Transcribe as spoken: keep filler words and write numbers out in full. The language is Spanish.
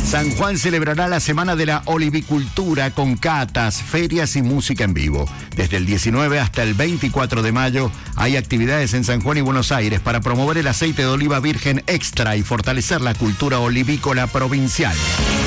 San Juan celebrará la Semana de la Olivicultura con catas, ferias y música en vivo. Desde el diecinueve hasta el veinticuatro de mayo hay actividades en San Juan y Buenos Aires para promover el aceite de oliva virgen extra y fortalecer la cultura olivícola provincial.